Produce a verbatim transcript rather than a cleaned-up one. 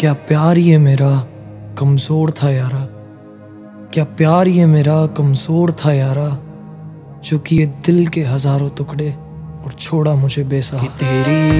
क्या प्यार ये मेरा कमज़ोर था यारा, क्या प्यार ये मेरा कमज़ोर था यारा, जो किए दिल के हज़ारों टुकड़े और छोड़ा मुझे बेसहारा। कि तेरी